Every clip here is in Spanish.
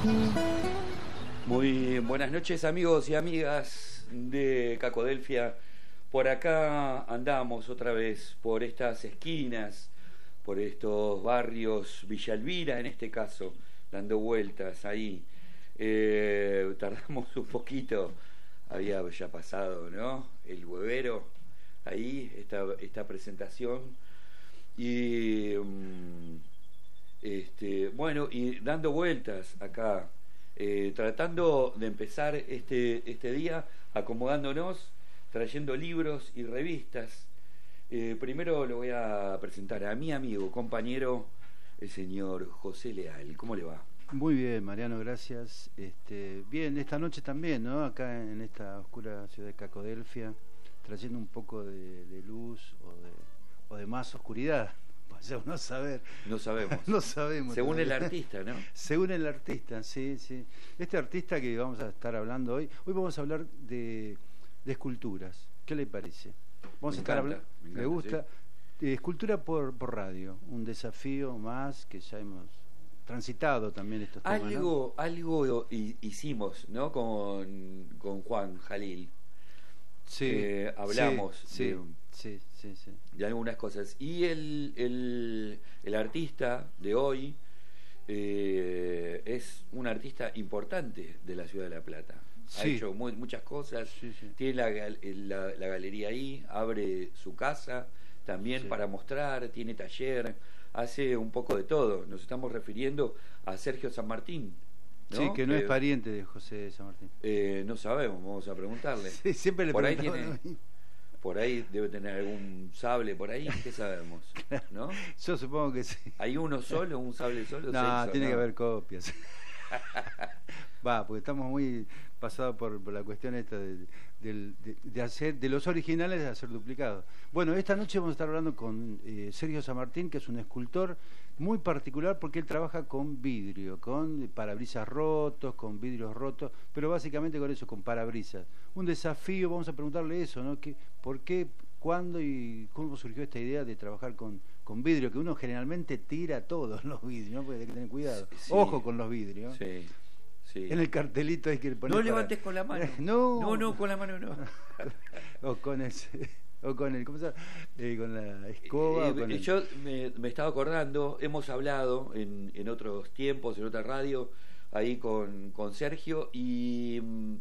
Muy buenas noches, amigos y amigas de Cacodelfia. Por acá andamos otra vez por estas esquinas, por estos barrios, Villa Elvira en este caso, dando vueltas ahí. Tardamos un poquito, había ya pasado, ¿no? El huevero, ahí, esta presentación. Y bueno, y dando vueltas acá, tratando de empezar este día, acomodándonos, trayendo libros y revistas. Primero lo voy a presentar a mi amigo, compañero, el señor José Leal. ¿Cómo le va? Muy bien, Mariano, gracias. Bien, esta noche también, ¿no? Acá en esta oscura ciudad de Cacodelfia, trayendo un poco de luz o de más oscuridad. Vaya uno a saber. No sabemos. No sabemos. Según el artista, ¿no? Según el artista, sí, sí. Este artista que vamos a estar hablando hoy vamos a hablar de esculturas. ¿Qué le parece? Vamos a estar hablando. Me gusta. Sí. Escultura por radio, un desafío más que ya hemos transitado también estos temas. Algo hicimos, ¿no? Con Juan Jalil. Sí, hablamos sí, de algunas cosas. Y el artista de hoy es un artista importante de la ciudad de La Plata. Ha hecho muchas cosas. Tiene la galería ahí, abre su casa también para mostrar, tiene taller, hace un poco de todo. Nos estamos refiriendo a Sergio San Martín, ¿no? Sí, que no es pariente de José San Martín. No sabemos, vamos a preguntarle. Sí, siempre le preguntamos. Por ahí debe tener algún sable por ahí, ¿qué sabemos? ¿No? Yo supongo que sí. ¿Hay uno solo, un sable solo? No, tiene que haber copias. Porque estamos muy pasados por la cuestión esta de hacer de los originales de hacer duplicados. Bueno, esta noche vamos a estar hablando con Sergio San Martín, que es un escultor muy particular porque él trabaja con vidrio, con parabrisas rotos, con vidrios rotos, pero básicamente con eso, con parabrisas. Un desafío, vamos a preguntarle eso, ¿no? ¿Por qué, cuándo y cómo surgió esta idea de trabajar con vidrio? Que uno generalmente tira todos los vidrios, ¿no? Porque hay que tener cuidado. Sí. Ojo con los vidrios. Sí. Sí. En el cartelito hay que poner. No levantes con la mano. No, con la mano no. o con el, ¿cómo se llama? Con la escoba. Yo me estaba acordando, hemos hablado en otros tiempos, en otra radio, ahí con Sergio, y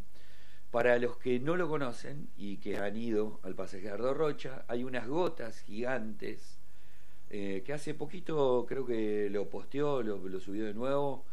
para los que no lo conocen y que han ido al pasaje Gerardo Rocha, hay unas gotas gigantes que hace poquito creo que lo posteó, lo subió de nuevo.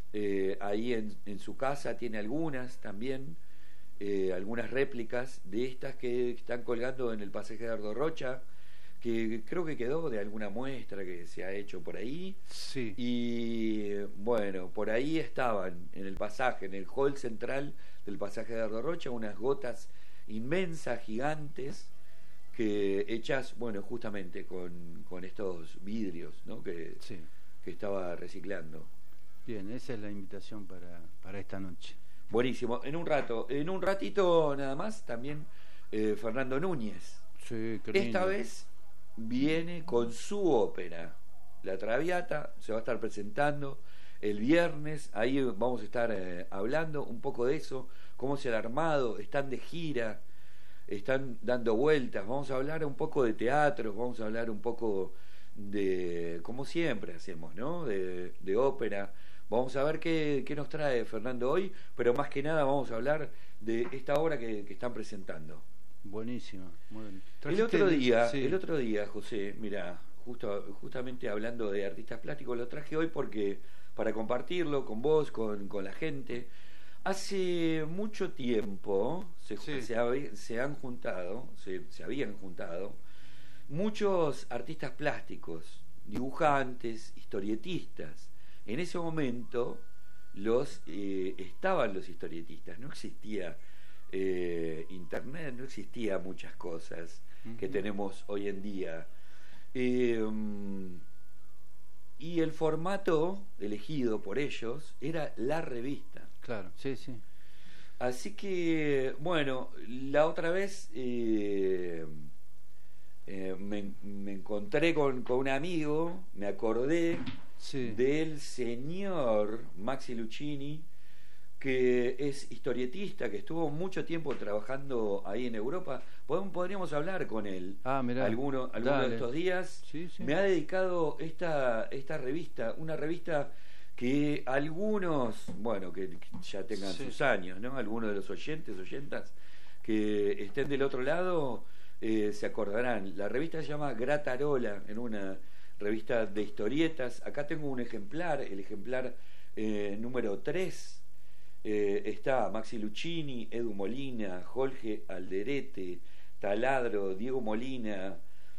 Ahí en su casa tiene algunas también, algunas réplicas de estas que están colgando en el pasaje Gerardo Rocha, que creo que quedó de alguna muestra que se ha hecho por ahí. Sí. Y bueno, por ahí estaban en el pasaje, en el hall central del pasaje Gerardo Rocha, unas gotas inmensas, gigantes, que hechas, bueno, justamente con estos vidrios, ¿no? que estaba reciclando. Bien, esa es la invitación para esta noche. Buenísimo. En un ratito nada más, también Fernando Núñez. Sí, qué lindo. Esta vez viene con su ópera, La Traviata, se va a estar presentando el viernes, ahí vamos a estar hablando un poco de eso, cómo se ha armado, están de gira, están dando vueltas, vamos a hablar un poco de teatro, vamos a hablar un poco de, como siempre hacemos, ¿no? De ópera. Vamos a ver qué nos trae Fernando hoy, pero más que nada vamos a hablar de esta obra que están presentando. Buenísimo. Muy bien. El otro día, José, mira, justamente hablando de artistas plásticos, lo traje hoy porque para compartirlo con vos, con la gente. Hace mucho tiempo se habían juntado muchos artistas plásticos, dibujantes, historietistas. En ese momento estaban los historietistas, no existía internet, no existía muchas cosas que tenemos hoy en día. Y el formato elegido por ellos era la revista. Claro, sí. Así que, bueno, la otra vez me encontré con un amigo, me acordé, Sí. del señor Maxi Luchini, que es historietista, que estuvo mucho tiempo trabajando ahí en Europa. Podríamos hablar con él Mirá, alguno de estos días. Sí, sí. Me ha dedicado esta revista, una revista que algunos, bueno, que ya tengan Sí. sus años, ¿no? Algunos de los oyentas que estén del otro lado se acordarán. La revista se llama Gratarola, en una revista de historietas. Acá tengo un ejemplar, el ejemplar número 3. Está Maxi Luchini, Edu Molina, Jorge Alderete, Taladro, Diego Molina,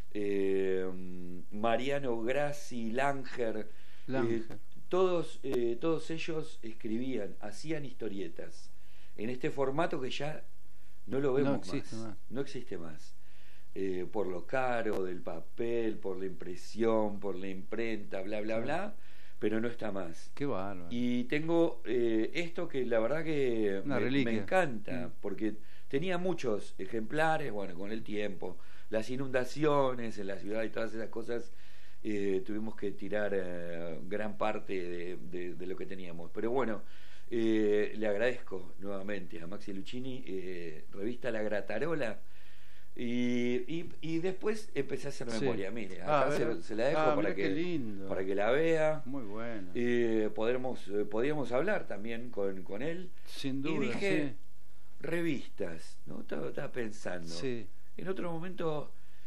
Mariano Grassi, Langer. Todos ellos escribían, hacían historietas en este formato que ya no lo vemos más. No existe más. Por lo caro del papel, por la impresión, por la imprenta, bla, bla, bla, pero no está más. Qué bárbaro. Y tengo esto que la verdad que me encanta, porque tenía muchos ejemplares, bueno, con el tiempo, las inundaciones en la ciudad y todas esas cosas, tuvimos que tirar gran parte de lo que teníamos. Pero bueno, le agradezco nuevamente a Maxi Luchini, revista La Gratarola. Y después empecé a hacer memoria. Mire, acá se la dejo para que la vea. Muy bueno. Podríamos hablar también con él. Sin duda. Y dije, revistas, ¿no? Estaba pensando. Sí. En otro momento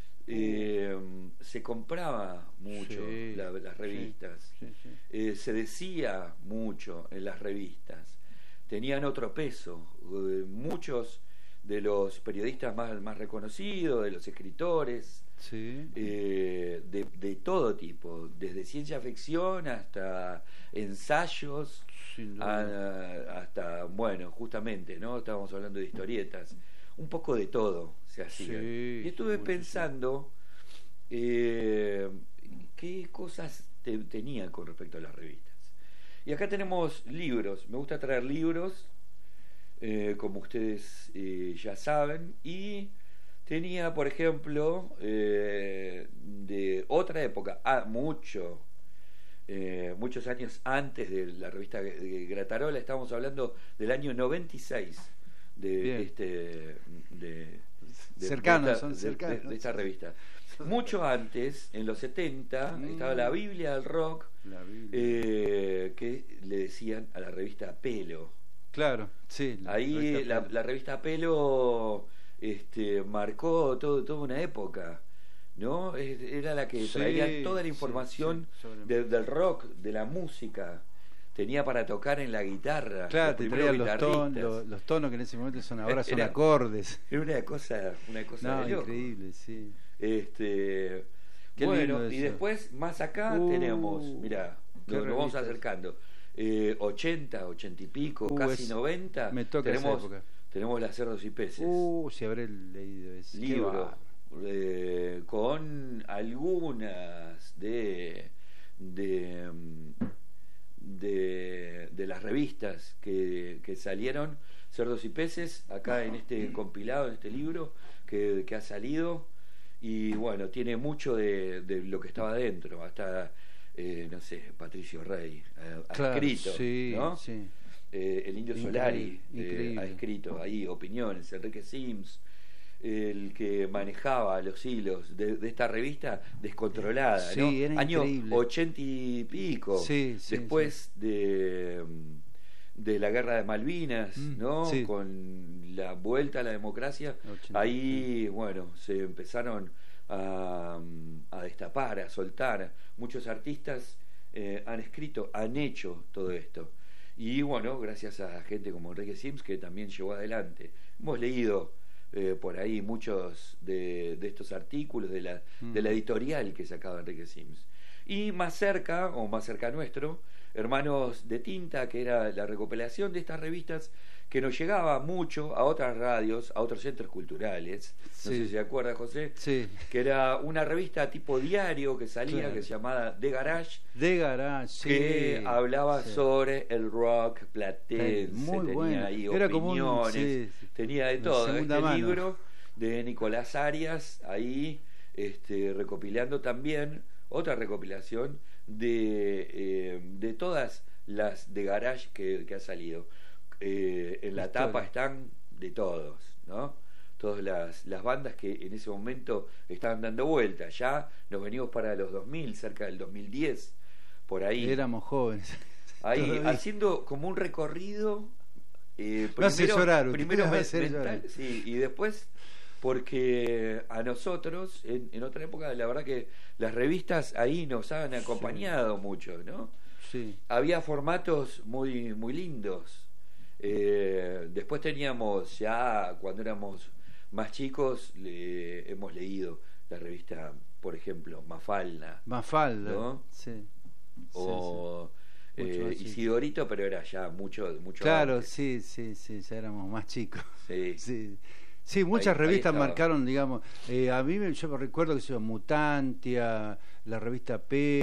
se compraba mucho las revistas. Sí. Se decía mucho en las revistas. Tenían otro peso. Muchos de los periodistas más reconocidos, de los escritores, de todo tipo, desde ciencia ficción hasta ensayos, hasta, bueno, justamente, ¿no? Estábamos hablando de historietas, un poco de todo se hacía. Y estuve pensando qué cosas tenía con respecto a las revistas. Y acá tenemos libros, me gusta traer libros, como ustedes ya saben, y tenía, por ejemplo, de otra época, muchos años antes de la revista Gratarola, estamos hablando del año 96 de esta revista. Mucho antes, en los 70, estaba la Biblia del Rock, que le decían a la revista Pelo. Claro, sí. Ahí la revista Pelo marcó toda una época, ¿no? Era la que traía toda la información del rock, de la música. Tenía para tocar en la guitarra. Claro, te traía los tonos que en ese momento son acordes. Era una cosa de loco. Increíble, sí. Bueno, y después más acá tenemos, mirá, nos vamos acercando. 80 y pico, casi 90, me toca esa época. Tenemos las Cerdos y Peces. Si habré leído ese libro con algunas de las revistas que salieron, Cerdos y Peces, acá en este compilado, en este libro que ha salido, y bueno, tiene mucho de lo que estaba dentro, hasta no sé, Patricio Rey ha escrito, ¿no? Sí. El Indio Solari ha escrito ahí opiniones, Enrique Sims, el que manejaba los hilos de esta revista descontrolada, ¿no? Año 80 y pico, después de la guerra de Malvinas, ¿no? Con la vuelta a la democracia, ahí, bueno, se empezaron a destapar, a soltar. Muchos artistas han escrito, han hecho todo esto. Y bueno, gracias a gente como Enrique Sims, que también llevó adelante. Hemos leído por ahí muchos de estos artículos de la editorial que sacaba Enrique Sims. Y más cerca nuestro, Hermanos de Tinta, que era la recopilación de estas revistas que nos llegaba mucho a otras radios, a otros centros culturales. No sé si se acuerda, José, que era una revista tipo diario que salía, que se llamaba The Garage, que hablaba sobre el rock platense. Muy tenía ahí era opiniones, tenía de todo. Libro de Nicolás Arias, ahí recopilando también otra recopilación de todas las de garage que ha salido. En la tapa están de todos, ¿no? Todas las bandas que en ese momento estaban dando vueltas. Ya nos venimos para los 2000, cerca del 2010, por ahí. Éramos jóvenes. Ahí, haciendo como un recorrido. Primero mental, sí, y después, porque a nosotros, en otra época, la verdad que las revistas ahí nos han acompañado mucho, ¿no? Sí. Había formatos muy, muy lindos. Después teníamos, ya cuando éramos más chicos, hemos leído la revista, por ejemplo, Mafalda, ¿no? Sí. O Isidorito, pero era ya mucho claro, antes. sí, ya éramos más chicos. Sí. Sí, muchas revistas ahí marcaron, digamos, a mí yo me recuerdo que se llama Mutantia, la revista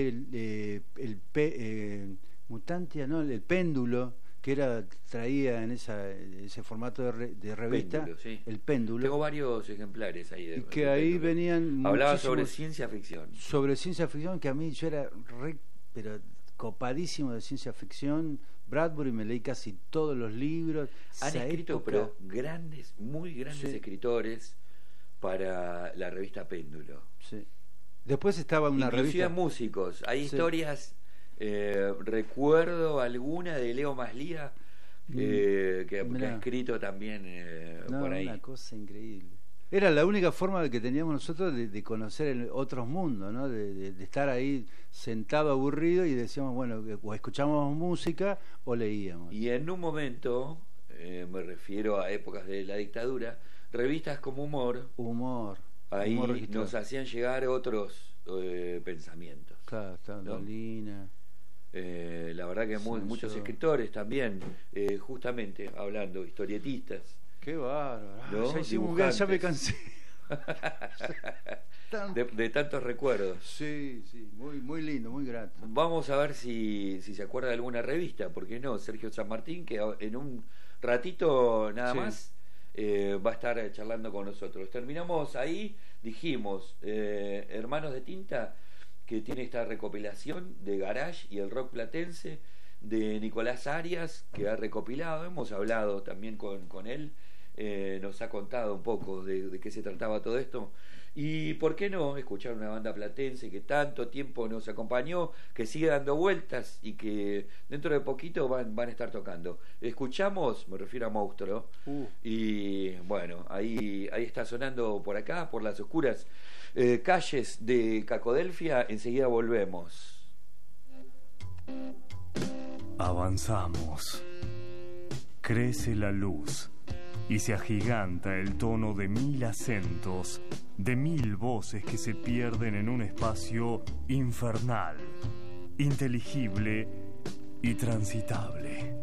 Mutantia, ¿no? El Péndulo, que traía en ese formato de revista, Péndulo, sí. El Péndulo. Tengo varios ejemplares ahí. Y que ahí venían hablaba sobre ciencia ficción. Sobre ciencia ficción, que a mí yo era pero copadísimo de ciencia ficción. Bradbury, me leí casi todos los libros. Han escrito, pero muy grandes escritores para la revista Péndulo. Sí. Después estaba una inclusive revista. Músicos. Hay historias. Recuerdo alguna de Leo Maslía que ha escrito también por ahí. Una cosa increíble. Era la única forma que teníamos nosotros de conocer otros mundos, ¿no? De estar ahí sentado aburrido y decíamos, bueno, o escuchábamos música o leíamos. Y en un momento, me refiero a épocas de la dictadura, revistas como Humor ahí nos hacían llegar otros pensamientos. Claro, ¿no? Dolina. La verdad que muchos escritores también, justamente hablando, historietistas. Qué bárbaro, ¿no? Ya me cansé. de tantos recuerdos. Sí, muy, muy lindo, muy grato. Vamos a ver si se acuerda de alguna revista, porque no, Sergio San Martín, que en un ratito nada más va a estar charlando con nosotros. Terminamos ahí, dijimos, Hermanos de Tinta, que tiene esta recopilación de garage y el rock platense de Nicolás Arias, que ha recopilado, hemos hablado también con él, nos ha contado un poco de qué se trataba todo esto, y por qué no escuchar una banda platense que tanto tiempo nos acompañó, que sigue dando vueltas y que dentro de poquito van a estar tocando. Escuchamos, me refiero a Monstruo, y bueno, ahí está sonando por acá, por las oscuras calles de Cacodelfia. Enseguida volvemos. Avanzamos. Crece la luz y se agiganta el tono de 1000 acentos, de 1000 voces que se pierden en un espacio infernal, inteligible y transitable.